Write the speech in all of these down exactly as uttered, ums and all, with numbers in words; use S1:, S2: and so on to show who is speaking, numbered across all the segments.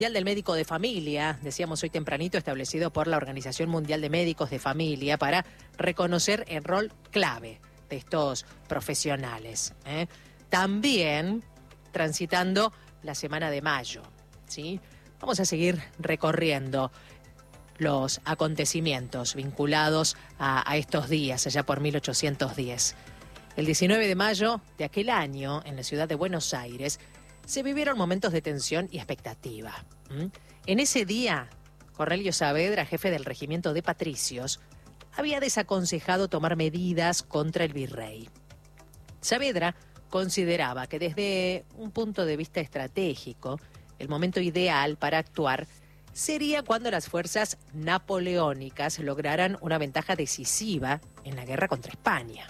S1: Mundial del Médico de Familia, decíamos hoy tempranito, establecido por la Organización Mundial de Médicos de Familia para reconocer el rol clave de estos profesionales. ¿eh? También transitando la semana de mayo, ¿sí? Vamos a seguir recorriendo los acontecimientos vinculados a, a estos días, allá por mil ochocientos diez. El diecinueve de mayo de aquel año, en la ciudad de Buenos Aires, se vivieron momentos de tensión y expectativa. ¿Mm? En ese día, Cornelio Saavedra, jefe del regimiento de patricios, había desaconsejado tomar medidas contra el virrey. Saavedra consideraba que desde un punto de vista estratégico, el momento ideal para actuar sería cuando las fuerzas napoleónicas lograran una ventaja decisiva en la guerra contra España.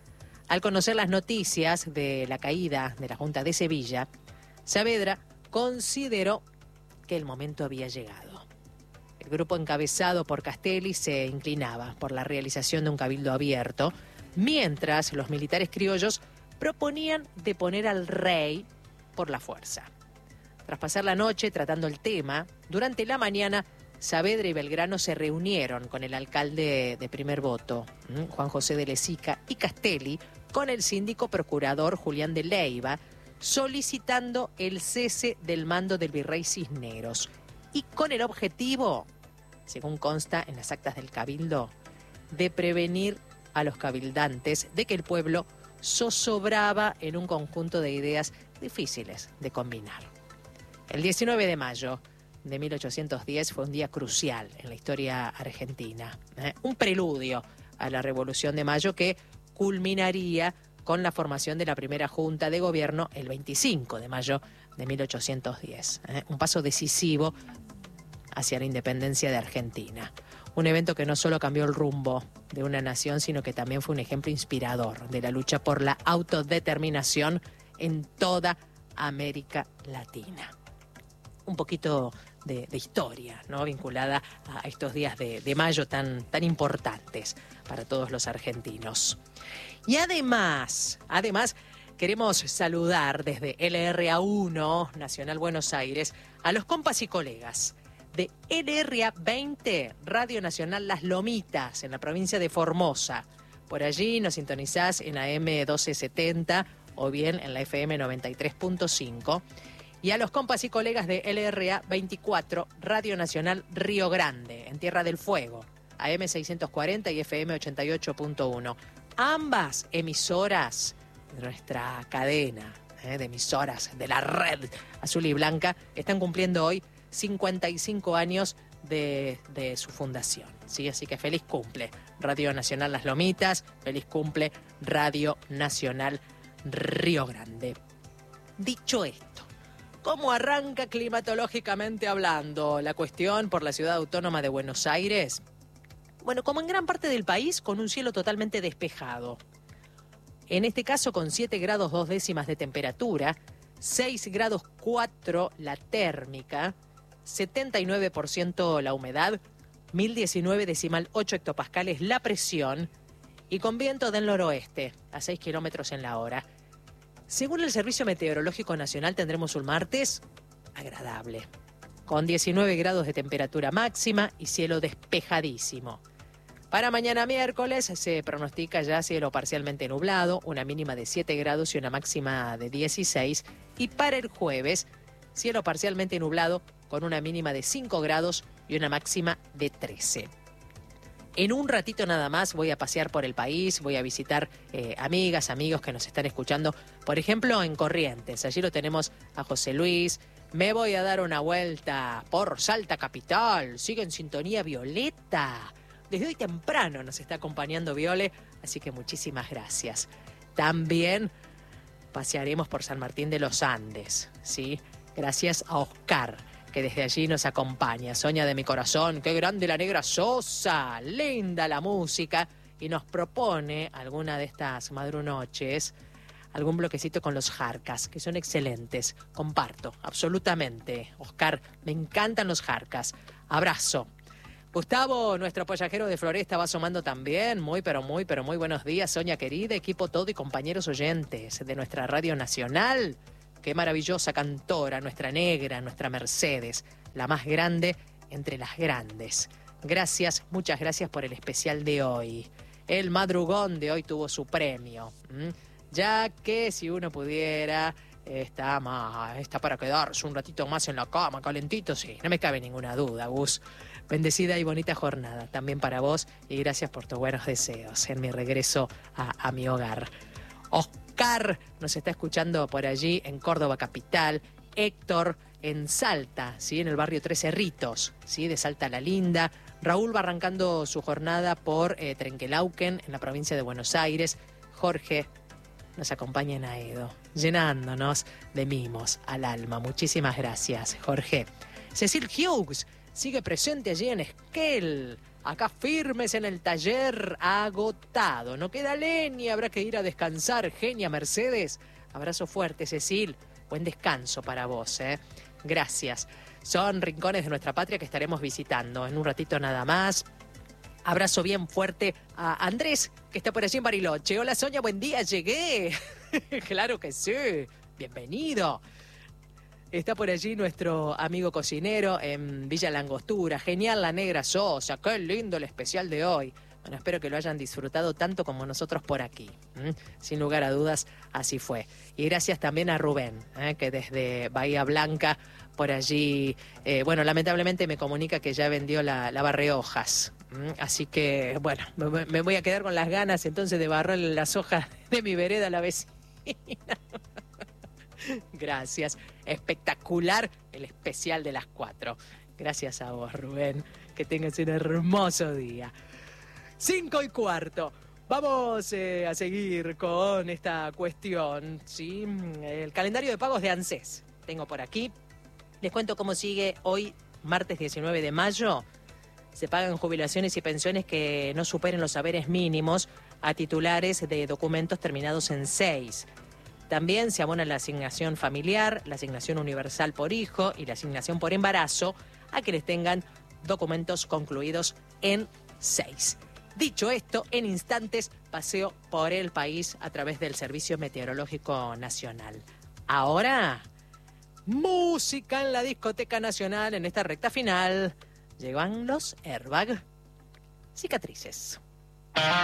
S1: Al conocer las noticias de la caída de la Junta de Sevilla, Saavedra consideró que el momento había llegado. El grupo encabezado por Castelli se inclinaba por la realización de un cabildo abierto, mientras los militares criollos proponían deponer al rey por la fuerza. Tras pasar la noche tratando el tema, durante la mañana Saavedra y Belgrano se reunieron con el alcalde de primer voto, Juan José de Lezica, y Castelli con el síndico procurador Julián de Leiva, solicitando el cese del mando del virrey Cisneros y con el objetivo, según consta en las actas del cabildo, de prevenir a los cabildantes de que el pueblo zozobraba en un conjunto de ideas difíciles de combinar. El diecinueve de mayo de mil ochocientos diez fue un día crucial en la historia argentina, ¿eh? un preludio a la Revolución de Mayo que culminaría con la formación de la primera Junta de Gobierno el veinticinco de mayo de mil ochocientos diez. ¿eh? Un paso decisivo hacia la independencia de Argentina. Un evento que no solo cambió el rumbo de una nación, sino que también fue un ejemplo inspirador de la lucha por la autodeterminación en toda América Latina. Un poquito de, de historia, ¿no? vinculada a estos días de, de mayo tan, tan importantes para todos los argentinos. Y además, además, queremos saludar desde L R A uno, Nacional Buenos Aires, a los compas y colegas de L R A veinte, Radio Nacional Las Lomitas, en la provincia de Formosa. Por allí nos sintonizás en A M doce setenta o bien en la F M noventa y tres punto cinco. Y a los compas y colegas de L R A veinticuatro, Radio Nacional Río Grande, en Tierra del Fuego, A M seiscientos cuarenta y F M ochenta y ocho punto uno. Ambas emisoras de nuestra cadena eh, de emisoras de la red azul y blanca están cumpliendo hoy cincuenta y cinco años de, de su fundación. ¿sí? Así que feliz cumple Radio Nacional Las Lomitas, feliz cumple Radio Nacional Río Grande. Dicho esto, ¿cómo arranca climatológicamente hablando la cuestión por la ciudad autónoma de Buenos Aires? Bueno, como en gran parte del país, con un cielo totalmente despejado. En este caso, con siete grados dos décimas de temperatura, seis grados cuatro la térmica, setenta y nueve por ciento la humedad, mil diecinueve decimal ocho hectopascales la presión y con viento del noroeste a seis kilómetros en la hora. Según el Servicio Meteorológico Nacional, tendremos un martes agradable, con diecinueve grados de temperatura máxima y cielo despejadísimo. Para mañana miércoles se pronostica ya cielo parcialmente nublado, una mínima de siete grados y una máxima de dieciséis. Y para el jueves, cielo parcialmente nublado con una mínima de cinco grados y una máxima de trece. En un ratito nada más voy a pasear por el país, voy a visitar eh, amigas, amigos que nos están escuchando, por ejemplo en Corrientes. Allí lo tenemos a José Luis. Me voy a dar una vuelta por Salta Capital. Sigue en sintonía Violeta. Desde hoy temprano nos está acompañando Viole, así que muchísimas gracias. También pasearemos por San Martín de los Andes, ¿sí? Gracias a Oscar, que desde allí nos acompaña. Soña de mi corazón, qué grande la Negra Sosa, linda la música, y nos propone alguna de estas madrunoches algún bloquecito con los Jarcas, que son excelentes. Comparto, absolutamente. Oscar, me encantan los Jarcas. Abrazo. Gustavo, nuestro pollajero de Floresta, va asomando también. Muy, pero muy, pero muy buenos días, Soña querida, equipo todo y compañeros oyentes de nuestra Radio Nacional. Qué maravillosa cantora, nuestra negra, nuestra Mercedes. la más grande entre las grandes. Gracias, muchas gracias por el especial de hoy. El madrugón de hoy tuvo su premio, ¿m? ya que si uno pudiera, está, más, está para quedarse un ratito más en la cama, calentito, sí, no me cabe ninguna duda, Gus. Bendecida y bonita jornada también para vos y gracias por tus buenos deseos en mi regreso a, a mi hogar. Oscar nos está escuchando por allí en Córdoba capital, Héctor en Salta, ¿sí? En el barrio Tres Cerritos, ¿sí? De Salta la Linda. Raúl va arrancando su jornada por eh, Trenquelauquen, en la provincia de Buenos Aires. Jorge nos acompaña en Aedo, llenándonos de mimos al alma. Muchísimas gracias, Jorge. Cecil Hughes sigue presente allí en Esquel. Acá firmes en el taller, agotado. No queda leña, habrá que ir a descansar. Genia Mercedes, abrazo fuerte, Cecil. Buen descanso para vos, ¿eh? Gracias. Son rincones de nuestra patria que estaremos visitando en un ratito nada más. Abrazo bien fuerte a Andrés, que está por allí en Bariloche. Hola, Sonia, buen día, llegué. Claro que sí, bienvenido. Está por allí nuestro amigo cocinero en Villa Langostura. Genial la Negra Sosa, qué lindo el especial de hoy. Bueno, espero que lo hayan disfrutado tanto como nosotros por aquí. ¿Mm? Sin lugar a dudas, así fue. Y gracias también a Rubén, ¿eh? que desde Bahía Blanca, por allí, eh, bueno, lamentablemente me comunica que ya vendió la, la barrehojas. ¿Mm? Así que, bueno, me, me voy a quedar con las ganas entonces de barrer las hojas de mi vereda a la vecina. Gracias. Espectacular el especial de las cuatro. Gracias a vos, Rubén. Que tengas un hermoso día. Cinco y cuarto. Vamos eh, a seguir con esta cuestión, ¿sí? El calendario de pagos de ANSES. Tengo por aquí. Les cuento cómo sigue hoy, martes diecinueve de mayo. Se pagan jubilaciones y pensiones que no superen los haberes mínimos a titulares de documentos terminados en seis. También se abona la asignación familiar, la asignación universal por hijo y la asignación por embarazo a quienes tengan documentos concluidos en seis. Dicho esto, en instantes paseo por el país a través del Servicio Meteorológico Nacional. Ahora, música en la Discoteca Nacional en esta recta final. Llegan los Airbag Cicatrices.